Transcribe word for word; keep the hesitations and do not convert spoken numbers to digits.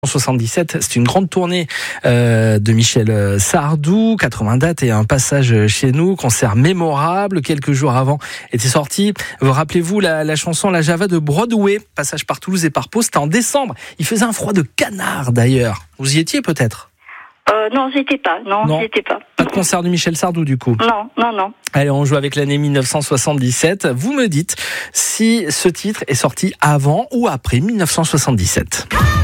soixante-dix-sept, c'est une grande tournée euh, de Michel Sardou, quatre-vingts dates et un passage chez nous, concert mémorable. Quelques jours avant était sorti, vous rappelez-vous la, la chanson La Java de Broadway, passage par Toulouse et par Pau, c'était en décembre. Il faisait un froid de canard d'ailleurs. Vous y étiez peut-être ? Euh, non, j'étais pas. Non, non. j'étais pas. Pas de concert de Michel Sardou du coup. Non, non, non. Allez, on joue avec l'année dix-neuf cent soixante-dix-sept. Vous me dites si ce titre est sorti avant ou après dix-neuf cent soixante-dix-sept.